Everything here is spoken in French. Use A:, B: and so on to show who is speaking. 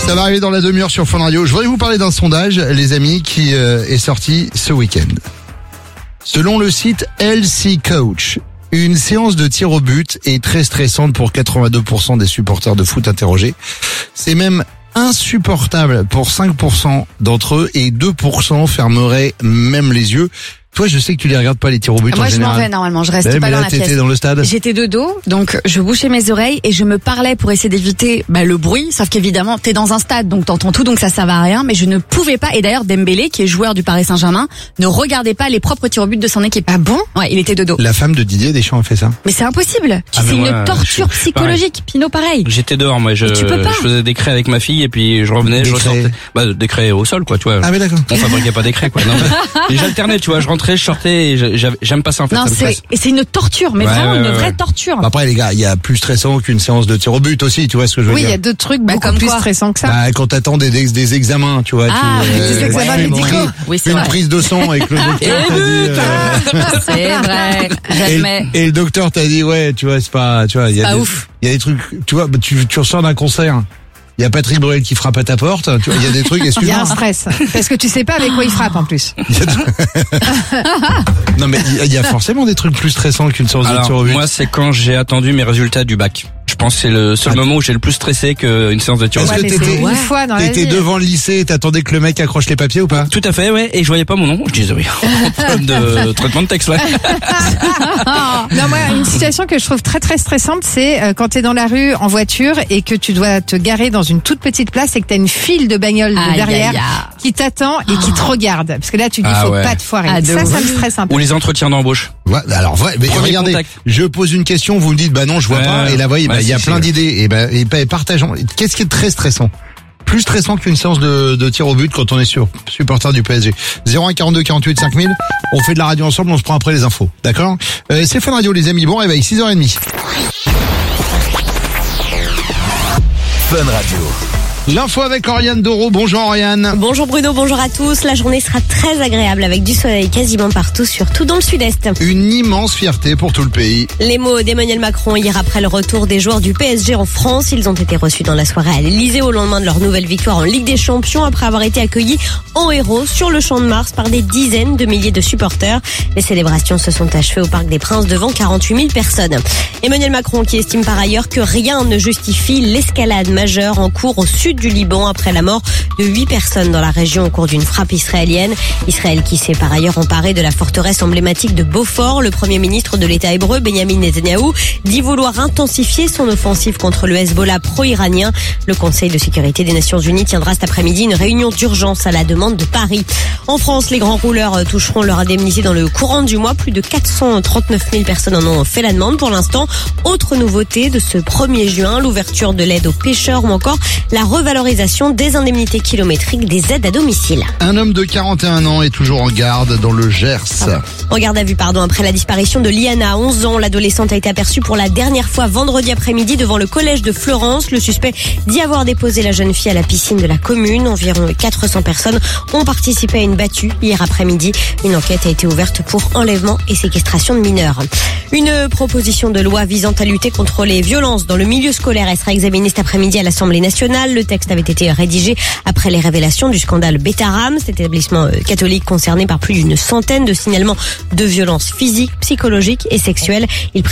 A: Ça va arriver dans la demi-heure sur Fun Radio. Je voudrais vous parler d'un sondage, les amis, qui est sorti ce week-end. Selon le site LC Coach, une séance de tir au but est très stressante pour 82% des supporters de foot interrogés. C'est même insupportable pour 5% d'entre eux et 2% fermeraient même les yeux. Toi, je sais que tu les regardes pas les tirs au but en général.
B: Moi, je m'en vais normalement. Je reste pas dans la pièce.
A: T'étais dans le stade.
B: J'étais de dos, donc je bouchais mes oreilles et je me parlais pour essayer d'éviter le bruit. Sauf qu'évidemment, t'es dans un stade, donc t'entends tout, donc ça va à rien. Mais je ne pouvais pas. Et d'ailleurs, Dembélé, qui est joueur du Paris Saint-Germain, ne regardait pas les propres tirs au but de son équipe.
C: Ah bon?
B: Ouais, il était de dos.
A: La femme de Didier Deschamps a fait ça.
B: Mais c'est impossible. C'est une torture psychologique. Pinot, pareil.
D: J'étais dehors, moi. Je faisais des craies avec ma fille et puis je revenais, je ressortais. Des craies au sol, quoi, tu vois.
A: Ah mais d'accord.
D: On fabriquait pas des craies, quoi. Non, mais j'alternais, tu vois. Je rentrais, je sortais. Et j'aime pas ça en fait.
B: Non, c'est une torture, mais vraiment une vraie torture.
A: Après les gars, il y a plus stressant qu'une séance de tir au but aussi, tu vois ce que je veux dire.
C: Oui, il y a d'autres trucs beaucoup plus stressants que ça.
A: Quand t'attends des examens, tu vois.
C: Des examens médicaux.
B: Oui, c'est
A: une
B: vrai.
A: prise de sang avec le docteur.
B: C'est vrai. Jamais.
A: Et le docteur t'a dit ouais, tu vois, c'est pas, tu vois, il y a
B: ouf.
A: Il y a des trucs, tu vois, tu ressors d'un concert. Il y a Patrick Bruel qui frappe à ta porte, tu vois, il y a des trucs,
C: Il y a un stress. Parce que tu sais pas avec quoi il frappe en plus.
A: Non mais il y a forcément des trucs plus stressants qu'une séance de tir au but.
D: Moi, c'est quand j'ai attendu mes résultats du bac. Je pense que c'est le seul moment où j'ai le plus stressé qu'une séance de tir au but.
A: Est-ce que t'étais
C: vie.
A: devant le lycée et t'attendais que le mec accroche les papiers ou pas?
D: Tout à fait, ouais. Et je voyais pas mon nom. Je disais oui. Problème de traitement de texte, ouais.
C: Non, moi, une situation que je trouve très très stressante, c'est quand t'es dans la rue en voiture et que tu dois te garer dans une toute petite place et que t'as une file de bagnoles derrière qui t'attend et qui te regarde. Parce que là, tu dis, faut pas te foirer. Ça me stresse un peu.
D: Ou les entretiens d'embauche.
A: Ouais, alors, mais regardez,
D: contact.
A: je pose une question, vous me dites, non, je vois pas, et là, il y a plein d'idées, et partageons. Qu'est-ce qui est très stressant? Plus stressant qu'une séance de tir au but quand on est supporter du PSG. 01 42 48 5000. On fait de la radio ensemble, on se prend après les infos. D'accord? C'est Fun Radio, les amis. Bon réveil, 6h30.
E: Fun Radio.
A: L'info avec Oriane Doro. Bonjour Oriane.
F: Bonjour Bruno, bonjour à tous. La journée sera très agréable avec du soleil quasiment partout, surtout dans le sud-est.
A: Une immense fierté pour tout le pays.
F: Les mots d'Emmanuel Macron hier après le retour des joueurs du PSG en France. Ils ont été reçus dans la soirée à l'Elysée au lendemain de leur nouvelle victoire en Ligue des Champions après avoir été accueillis en héros sur le Champ de Mars par des dizaines de milliers de supporters. Les célébrations se sont achevées au Parc des Princes devant 48 000 personnes. Emmanuel Macron qui estime par ailleurs que rien ne justifie l'escalade majeure en cours au sud du Liban après la mort de 8 personnes dans la région au cours d'une frappe israélienne. Israël qui s'est par ailleurs emparé de la forteresse emblématique de Beaufort. Le premier ministre de l'État hébreu, Benjamin Netanyahou, dit vouloir intensifier son offensive contre le Hezbollah pro-iranien. Le Conseil de sécurité des Nations Unies tiendra cet après-midi une réunion d'urgence à la demande de Paris. En France, les grands rouleurs toucheront leur indemnité dans le courant du mois. Plus de 439 000 personnes en ont fait la demande pour l'instant. Autre nouveauté de ce 1er juin, l'ouverture de l'aide aux pêcheurs ou encore la revalorisation des indemnités kilométriques des aides à domicile.
A: Un homme de 41 ans est toujours en garde dans le Gers.
F: En garde à vue, après la disparition de Liana à 11 ans. L'adolescente a été aperçue pour la dernière fois vendredi après-midi devant le collège de Florence. Le suspect dit avoir déposé la jeune fille à la piscine de la commune. Environ 400 personnes ont participé à une battue hier après-midi. Une enquête a été ouverte pour enlèvement et séquestration de mineurs. Une proposition de loi visant à lutter contre les violences dans le milieu scolaire. Elle sera examinée cet après-midi à l'Assemblée nationale. Le texte avait été rédigé après les révélations du scandale Betaram, cet établissement catholique concerné par plus d'une centaine de signalements de violences physiques, psychologiques et sexuelles. Il